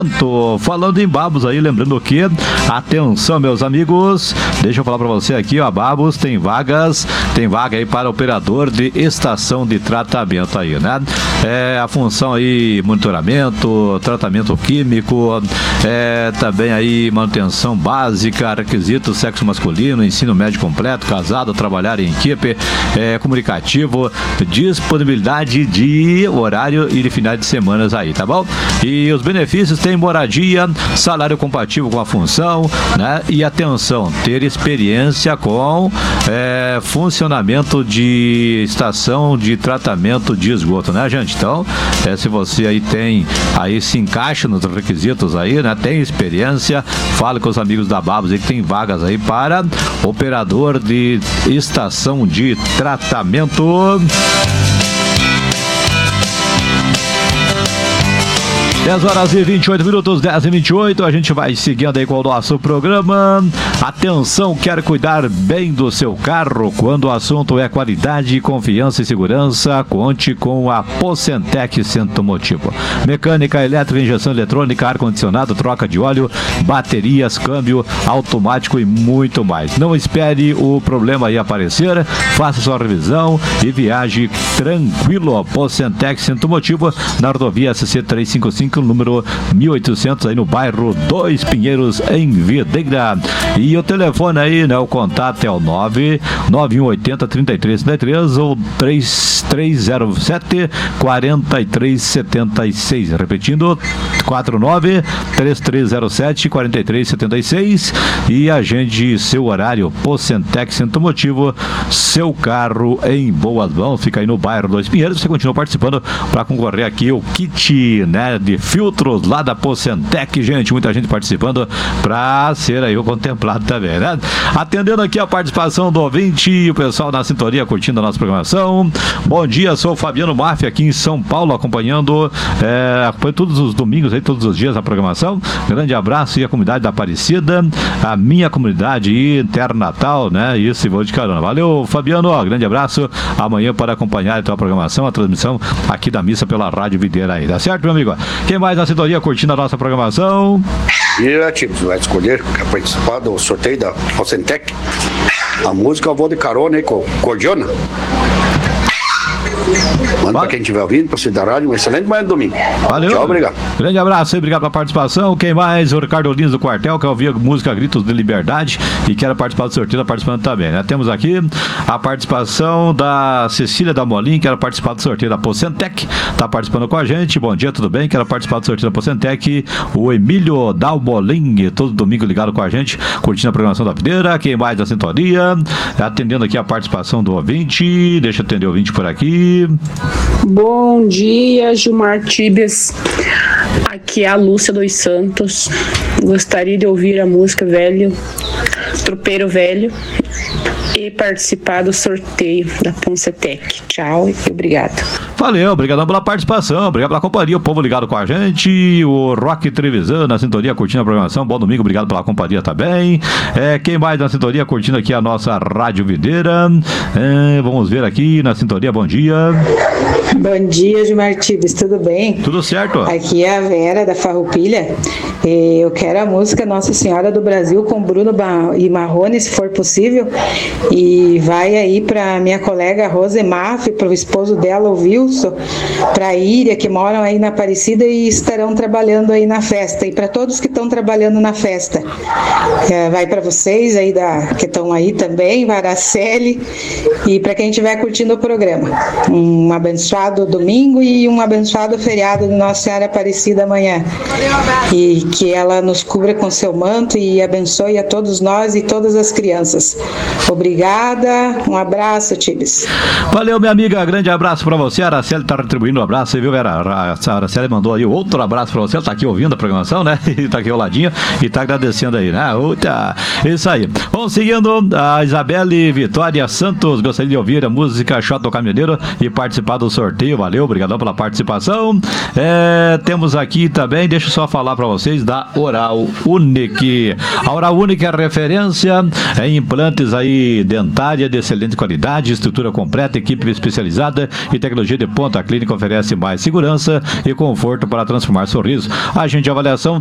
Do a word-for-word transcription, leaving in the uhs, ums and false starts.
Falando em Babos aí, lembrando que, atenção meus amigos, deixa eu falar pra você aqui, ó, Babos tem vagas, tem vaga aí para operador de estação de tratamento aí, né? É, a função aí, monitoramento, tratamento químico, é, também aí manutenção básica, requisitos sexo masculino, ensino médio completo, casado, trabalhar em equipe, é, comunicativo, disponibilidade de horário e de finais de semanas aí, tá bom? E os benefícios tem moradia, salário compatível com a função, né? E atenção, ter experiência com é, funcionamento de estação de tratamento de esgoto, né, gente? Então, é, se você aí tem, aí se encaixa nos requisitos aí, né? Tem experiência, fale com os amigos da Babos aí que tem vagas aí para operador de estação de tratamento. dez horas e vinte e oito minutos, dez e vinte e oito, a gente vai seguindo aí com o nosso programa. Atenção, quer cuidar bem do seu carro? Quando o assunto é qualidade, confiança e segurança, conte com a Pocentec Centro Motivo. Mecânica, elétrica, injeção eletrônica, ar-condicionado, troca de óleo, baterias, câmbio automático e muito mais. Não espere o problema aí aparecer, faça sua revisão e viaje tranquilo. Pocentec Centro Motivo, na rodovia S C trezentos e cinquenta e cinco, número mil e oitocentos, aí no bairro Dois Pinheiros, em Videira. E o telefone aí, né, o contato é o nove nove um oito zero, três três três três ou três três zero sete, quatro três sete seis, repetindo, quatro nove três três zero sete, quatro três sete seis, e agende seu horário. Pocentec Centro Motivo, seu carro em boas mãos. Fica aí no bairro Dois Pinheiros. Você continua participando para concorrer aqui o kit, né, de filtros lá da Pocentec, gente, muita gente participando para ser aí o contemplado também, né? Atendendo aqui a participação do ouvinte, o pessoal na sintonia curtindo a nossa programação. Bom dia, sou o Fabiano Mafia aqui em São Paulo, acompanhando é, acompanho todos os domingos aí, todos os dias a programação. Grande abraço e a comunidade da Aparecida, a minha comunidade Internatal, né? Isso, e vou de carona. Valeu, Fabiano, ó, grande abraço. Amanhã para acompanhar a tua programação, a transmissão aqui da missa pela Rádio Videira aí, tá certo, meu amigo? Quem mais na sintonia curtindo a nossa programação? E a time vai escolher, quer participar do sorteio da Pocentec. A música eu vou de carona aí com Cordiona. Manda pra quem estiver ouvindo, pra você da rádio, um excelente manhã de domingo. Valeu. Tchau, obrigado. Grande abraço, obrigado pela participação. Quem mais? O Ricardo Lins do Quartel, que ouvia música Gritos de Liberdade e quer participar do sorteio, tá participando também, né? Temos aqui a participação da Cecília da Molim, que quer participar do sorteio da Pocentec, tá participando com a gente. Bom dia, tudo bem? Quer participar do sorteio da Pocentec. O Emílio Dalmolin, todo domingo ligado com a gente, curtindo a programação da Videira. Quem mais da sintonia? Atendendo aqui a participação do ouvinte. Deixa eu atender o ouvinte por aqui. Bom dia, Gilmar Tibes. Aqui é a Lúcia dos Santos. Gostaria de ouvir a música Velho, Tropeiro Velho, e participar do sorteio da Pocentec. Tchau e obrigado. Valeu, obrigado pela participação, obrigado pela companhia, o povo ligado com a gente, o Rock Trevisan na sintonia curtindo a programação. Bom domingo, obrigado pela companhia também. É, quem mais na sintonia curtindo aqui a nossa Rádio Videira? É, vamos ver aqui na sintonia, bom dia. Bom dia, Gilmar Tibes, tudo bem? Tudo certo. Aqui é a Vera da Farroupilha. Eu quero a música Nossa Senhora do Brasil com Bruno e Marrone, se for possível. E vai aí para minha colega Rosemaf, para o esposo dela, o Wilson, para a Íria, que moram aí na Aparecida e estarão trabalhando aí na festa. E para todos que estão trabalhando na festa. É, vai para vocês aí da, que estão aí também, Varaceli, e para quem estiver curtindo o programa. Um abençoado domingo e um abençoado feriado de Nossa Senhora Aparecida amanhã. E que ela nos cubra com seu manto e abençoe a todos nós e todas as crianças. Obrigada, um abraço, Tibes. Valeu, minha amiga, grande abraço pra você. A Araceli tá retribuindo um abraço, você viu, Vera? A Araceli mandou aí outro abraço pra você, ela tá aqui ouvindo a programação, né? E tá aqui ao ladinho e tá agradecendo aí, né? Uita, isso aí. Vamos seguindo, a Isabelle Vitória Santos, gostaria de ouvir a música Shot do Caminhoneiro e participar do sorteio. Valeu, obrigadão pela participação. É, temos aqui também, deixa eu só falar pra vocês da Oral Unique. A Oral Unique é referência em implantes aí dentária de excelente qualidade, estrutura completa, equipe especializada e tecnologia de ponta. A clínica oferece mais segurança e conforto para transformar sorrisos. Agente de avaliação